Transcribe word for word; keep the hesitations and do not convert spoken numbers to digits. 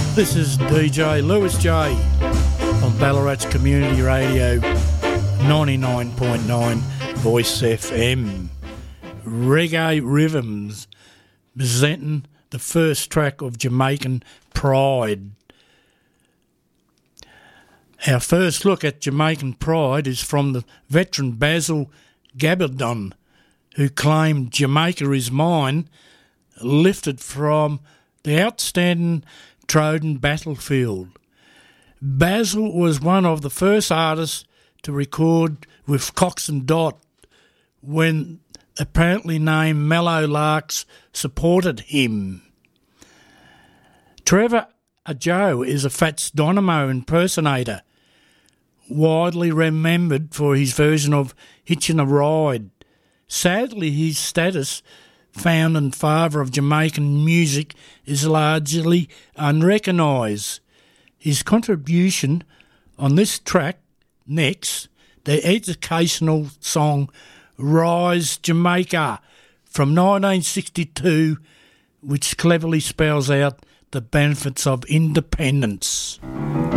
This is D J Lewis J on Ballarat's Community Radio ninety-nine point nine Voice F M. Reggae Rhythms presenting the first track of Jamaican Pride. Our first look at Jamaican Pride is from the veteran Basil Gabaldon, who claimed Jamaica is mine, lifted from the outstanding Troden battlefield. Basil was one of the first artists to record with Cox and Dot when apparently named Mellow Larks supported him. Trevor Ajo is a Fats Dynamo impersonator, widely remembered for his version of Hitchin' a Ride. Sadly, his status, founding father of Jamaican music, is largely unrecognised. His contribution on this track, next, the educational song Rise Jamaica from nineteen sixty-two, which cleverly spells out the benefits of independence.